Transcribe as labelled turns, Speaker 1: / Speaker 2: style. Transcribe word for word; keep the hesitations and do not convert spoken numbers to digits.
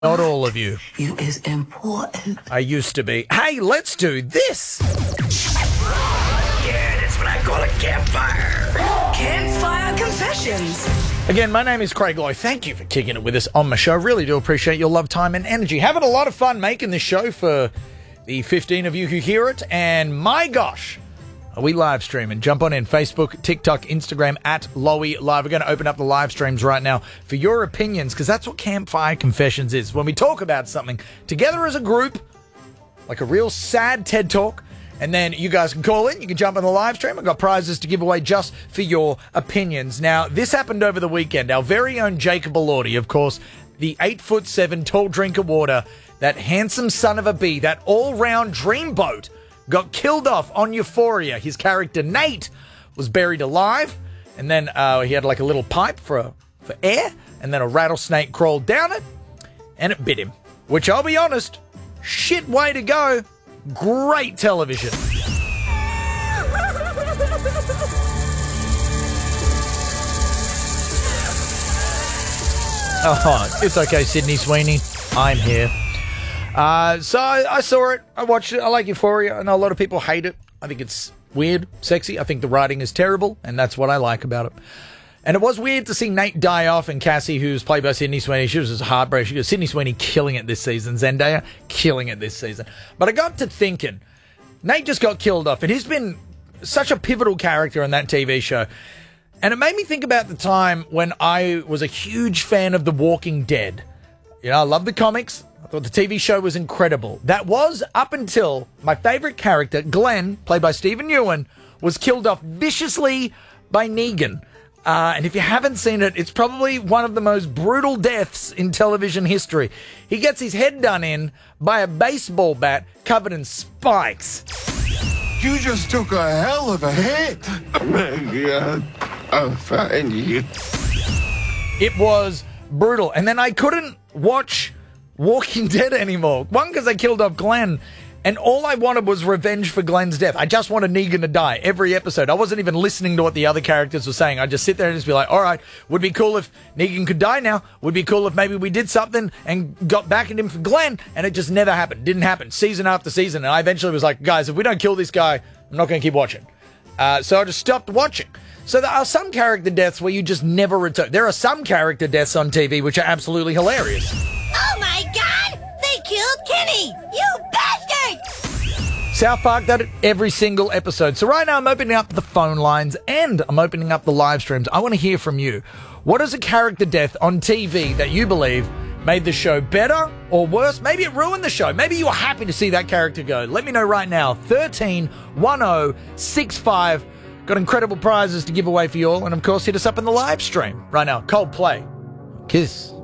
Speaker 1: Not all of you.
Speaker 2: You is important.
Speaker 1: I used to be. Hey, let's do this.
Speaker 2: Yeah, that's what I call a campfire.
Speaker 3: Campfire Confessions.
Speaker 1: Again, my name is Craig Lowe. Thank you for kicking it with us on my show. Really do appreciate your love, time, and energy. Having a lot of fun making this show for the fifteen of you who hear it. And my gosh, are we live streaming? Jump on in. Facebook, TikTok, Instagram, at Lowy Live. We're going to open up the live streams right now for your opinions, because that's what Campfire Confessions is. When we talk about something together as a group, like a real sad TED Talk, and then you guys can call in. You can jump on the live stream. I've got prizes to give away just for your opinions. Now, this happened over the weekend. Our very own Jacob Elordi, of course, the eight foot seven tall drink of water, that handsome son of a bee, that all-round dreamboat, got killed off on Euphoria. His character, Nate, was buried alive, and then uh, he had like a little pipe for, for air, and then a rattlesnake crawled down it, and it bit him. Which, I'll be honest, shit way to go. Great television. Oh, it's okay, Sydney Sweeney. I'm here. Uh, so I, I saw it. I watched it. I like Euphoria. I know a lot of people hate it. I think it's weird, sexy. I think the writing is terrible, and that's what I like about it. And it was weird to see Nate die off, and Cassie, who's played by Sydney Sweeney, she was just heartbreaking. She goes, Sydney Sweeney killing it this season. Zendaya killing it this season. But I got to thinking, Nate just got killed off, and he's been such a pivotal character in that T V show. And it made me think about the time when I was a huge fan of The Walking Dead. You know, I love the comics. I thought the T V show was incredible. That was up until my favorite character, Glenn, played by Stephen Ewan, was killed off viciously by Negan. Uh, and if you haven't seen it, it's probably one of the most brutal deaths in television history. He gets his head done in by a baseball bat covered in spikes.
Speaker 4: You just took a hell of a hit. Oh my God, I'll find you.
Speaker 1: It was brutal. And then I couldn't watch Walking Dead anymore. One, because they killed off Glenn, and all I wanted was revenge for Glenn's death. I just wanted Negan to die every episode. I wasn't even listening to what the other characters were saying. I'd just sit there and just be like, all right, would be cool if Negan could die now. Would be cool if maybe we did something and got back at him for Glenn, and it just never happened. Didn't happen. Season after season. And I eventually was like, guys, if we don't kill this guy, I'm not going to keep watching. Uh, so I just stopped watching. So there are some character deaths where you just never return. There are some character deaths on T V which are absolutely hilarious.
Speaker 5: Oh my God! They killed Kenny! You bastard!
Speaker 1: South Park did it every single episode. So right now I'm opening up the phone lines and I'm opening up the live streams. I want to hear from you. What is a character death on T V that you believe made the show better or worse? Maybe it ruined the show. Maybe you were happy to see that character go. Let me know right now. thirteen one oh six five. Got incredible prizes to give away for you all. And of course, hit us up in the live stream right now. Coldplay. Kiss.